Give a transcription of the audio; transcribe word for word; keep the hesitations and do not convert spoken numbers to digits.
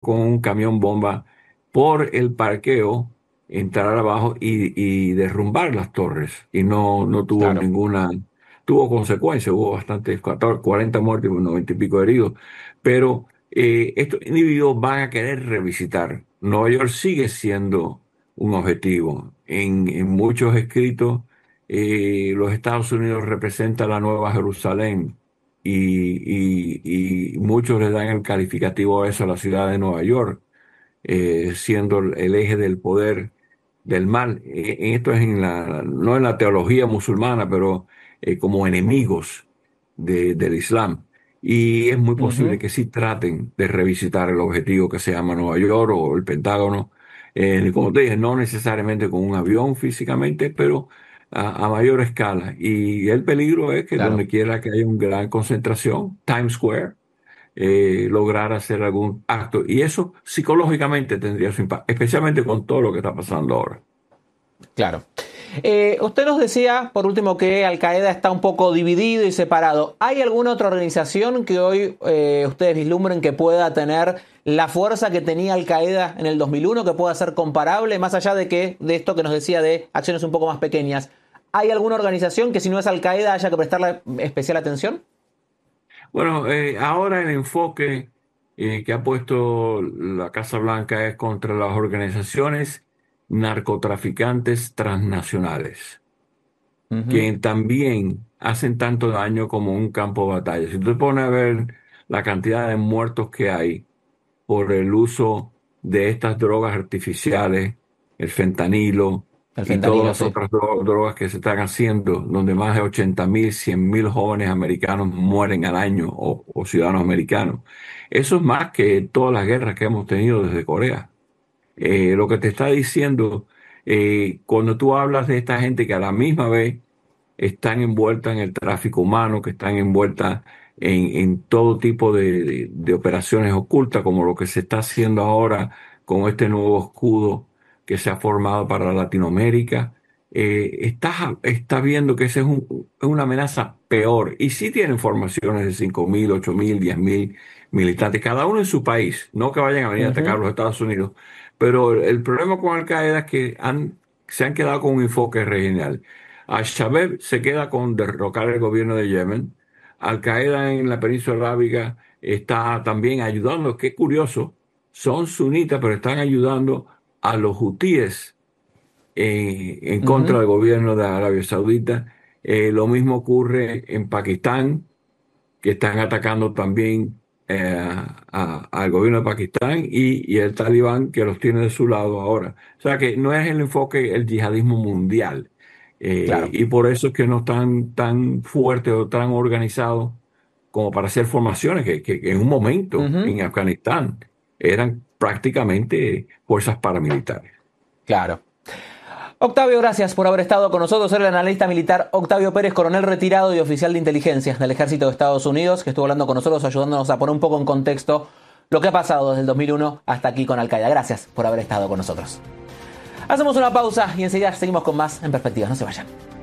con un camión bomba por el parqueo, entrar abajo y, y derrumbar las torres. Y no, no tuvo Claro. ninguna, tuvo consecuencias, hubo bastantes, catorce, cuarenta muertos y noventa y pico heridos. Pero eh, estos individuos van a querer revisitar. Nueva York sigue siendo un objetivo. En, en muchos escritos, eh, los Estados Unidos representan la Nueva Jerusalén y, y- y muchos le dan el calificativo a eso a la ciudad de Nueva York, eh, siendo el el eje del poder del mal. Eh, Esto es en la, no en la teología musulmana, pero eh, como enemigos de- del Islam. Y es muy posible Ujú. que sí traten de revisitar el objetivo que se llama Nueva York o el Pentágono. Eh, como te dije, no necesariamente con un avión físicamente, pero a, a mayor escala. Y el peligro es que Claro. donde quiera que haya una gran concentración, Times Square, eh, lograr hacer algún acto. Y eso psicológicamente tendría su impacto, especialmente con todo lo que está pasando ahora. Claro. Eh, usted nos decía, por último, que Al Qaeda está un poco dividido y separado. ¿Hay alguna otra organización que hoy eh, ustedes vislumbren que pueda tener la fuerza que tenía Al Qaeda en el dos mil uno, que pueda ser comparable, más allá de que de esto que nos decía de acciones un poco más pequeñas? ¿Hay alguna organización que si no es Al Qaeda haya que prestarle especial atención? Bueno, eh, ahora el enfoque eh, que ha puesto la Casa Blanca es contra las organizaciones narcotraficantes transnacionales, Ujú. que también hacen tanto daño como un campo de batalla. Si tú te pones a ver la cantidad de muertos que hay por el uso de estas drogas artificiales, el fentanilo El y todas fentanilo, las sí. otras dro- drogas que se están haciendo, donde más de ochenta mil, cien mil jóvenes americanos mueren al año o, o ciudadanos americanos. Eso es más que todas las guerras que hemos tenido desde Corea. Eh, lo que te está diciendo, eh, cuando tú hablas de esta gente que a la misma vez están envueltas en el tráfico humano, que están envueltas en, en todo tipo de, de- de operaciones ocultas, como lo que se está haciendo ahora con este nuevo escudo que se ha formado para Latinoamérica. Eh, estás, estás viendo que esa es, un- es una amenaza peor. Y sí tienen formaciones de cinco mil, ocho mil, diez mil militantes, cada uno en su país, no que vayan a venir a atacar a Ujú. los Estados Unidos. Pero el, el problema con Al Qaeda es que han, se han quedado con un enfoque regional. Al-Shabaab se queda con derrocar el gobierno de Yemen. Al-Qaeda en la península arábiga está también ayudando. Qué curioso, son sunitas, pero están ayudando a los hutíes en, en contra Ujú. del gobierno de Arabia Saudita. Eh, lo mismo ocurre en Pakistán, que están atacando también eh, a- al gobierno de Pakistán y, y el talibán que los tiene de su lado ahora. O sea que no es el enfoque, el yihadismo mundial. Eh, Claro. y por eso es que no están tan fuertes o tan organizados como para hacer formaciones que, que- que en un momento Ujú. en Afganistán eran prácticamente fuerzas paramilitares. Claro. Octavio, gracias por haber estado con nosotros. Era el analista militar Octavio Pérez, coronel retirado y oficial de inteligencia del Ejército de Estados Unidos, que estuvo hablando con nosotros, ayudándonos a poner un poco en contexto lo que ha pasado desde el dos mil uno hasta aquí con Al Qaeda. Gracias por haber estado con nosotros. Hacemos una pausa y enseguida seguimos con más en Perspectivas. No se vayan.